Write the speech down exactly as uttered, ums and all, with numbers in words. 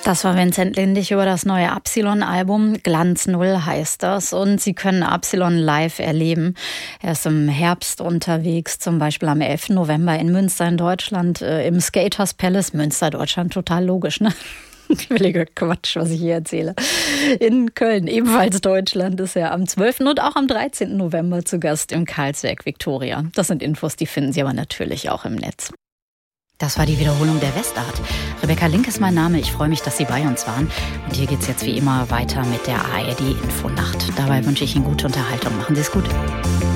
Das war Vincent Lindig über das neue Absilon-Album. Glanz Null heißt das. Und Sie können Absilon live erleben. Er ist im Herbst unterwegs, zum Beispiel am elften November in Münster in Deutschland, äh, im Skaters Palace. Münster, Deutschland, total logisch, ne? Völliger Quatsch, was ich hier erzähle. In Köln, ebenfalls Deutschland, ist er am zwölften und auch am dreizehnten November zu Gast im Karlswerk Victoria. Das sind Infos, die finden Sie aber natürlich auch im Netz. Das war die Wiederholung der Westart. Rebecca Link ist mein Name. Ich freue mich, dass Sie bei uns waren. Und hier geht's jetzt wie immer weiter mit der A R D Infonacht. Dabei wünsche ich Ihnen gute Unterhaltung. Machen Sie es gut.